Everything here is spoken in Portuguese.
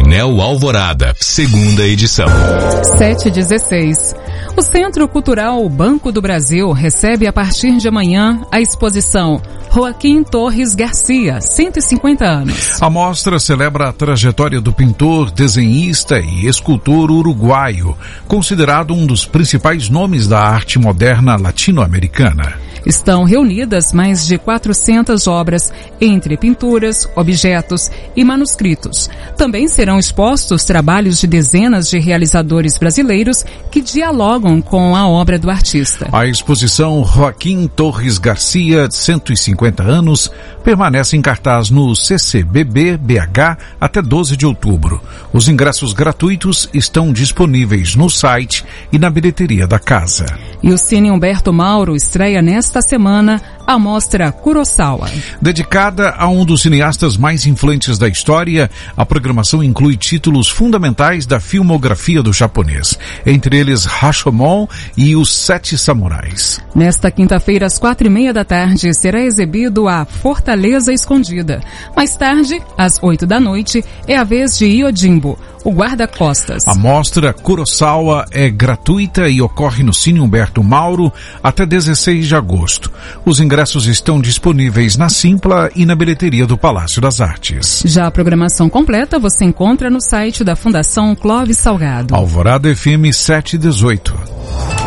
Painel Alvorada, segunda edição. 7h16. O Centro Cultural Banco do Brasil recebe a partir de amanhã a exposição Joaquim Torres Garcia, 150 anos. A mostra celebra a trajetória do pintor, desenhista e escultor uruguaio, considerado um dos principais nomes da arte moderna latino-americana. Estão reunidas mais de 400 obras, entre pinturas, objetos e manuscritos. Também serão expostos trabalhos de dezenas de realizadores brasileiros que dialogam com a obra do artista. A exposição Joaquim Torres Garcia, 150 anos, permanece em cartaz no CCBB BH até 12 de outubro. Os ingressos gratuitos estão disponíveis no site e na bilheteria da casa. E o Cine Humberto Mauro estreia nesta semana a mostra Kurosawa. Dedicada a um dos cineastas mais influentes da história, a programação inclui títulos fundamentais da filmografia do japonês, entre eles Rashomon e Os Sete Samurais. Nesta quinta-feira, às 4h30 da tarde, será exibido a Fortaleza Escondida. Mais tarde, às 8 da noite, é a vez de Yojimbo, o guarda-costas. A mostra Kurosawa é gratuita e ocorre no Cine Humberto Mauro até 16 de agosto. Os ingressos estão disponíveis na Simpla e na bilheteria do Palácio das Artes. Já a programação completa você encontra no site da Fundação Clóvis Salgado. Alvorada FM 718.